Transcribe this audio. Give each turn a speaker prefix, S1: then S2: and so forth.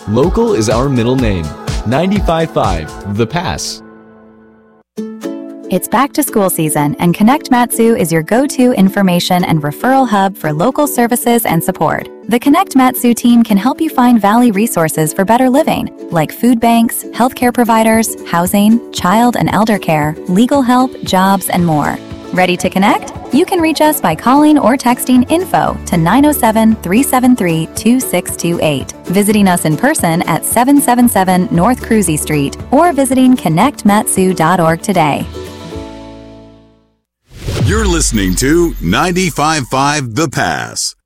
S1: Local is our middle name. 95.5 The Pass.
S2: It's back to school season, and Connect Matsu is your go-to information and referral hub for local services and support. The Connect Matsu team can help you find Valley resources for better living, like food banks, healthcare providers, housing, child and elder care, legal help, jobs, and more. Ready to connect? You can reach us by calling or texting info to 907-373-2628, visiting us in person at 777 North Cruzy Street, or visiting connectmatsu.org today.
S3: You're listening to 95.5 The Pass.